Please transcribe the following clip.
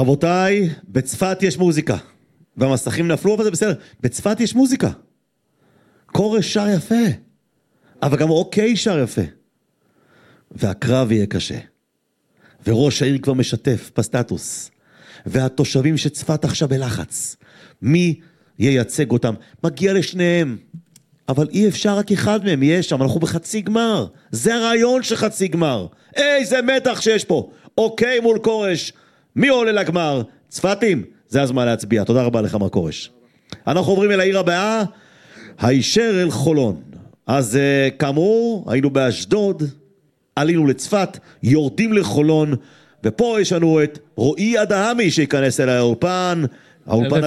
רבותיי, בצפת יש מוזיקה. והמסכים נפלו, אבל זה בסדר. בצפת יש מוזיקה. קורש שר יפה. אבל גם אוקיי שר יפה. והקרב יהיה קשה. וראש העיר כבר משתף בסטטוס. והתושבים שצפת עכשיו בלחץ. מי ייצג אותם? מגיע לשניהם. אבל אי אפשר רק אחד מהם, יש שם, אנחנו בחצי גמר. זה הרעיון של חצי גמר. איזה מתח שיש פה. אוקיי מול קורש. מי עולה לגמר? צפתים. זה הזמן להצביע. תודה רבה לך מר קורש. אנחנו עוברים אל העיר הבאה. הישר אל חולון. אז כאמור, היינו באשדוד, עלינו לצפת, יורדים לחולון, ופה יש לנו את רועי אדהמי שיכנס אל האולפן. האולפן